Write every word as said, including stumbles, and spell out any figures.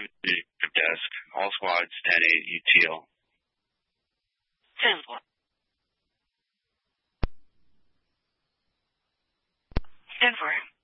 seven desk. All squads ten eight U T L. ten four. ten four.